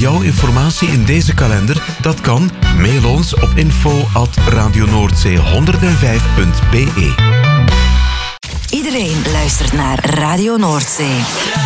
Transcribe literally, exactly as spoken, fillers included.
jouw informatie in deze kalender? Dat kan. Mail ons op info at radionoordzee honderdvijf punt be. Iedereen luistert naar Radio Noordzee.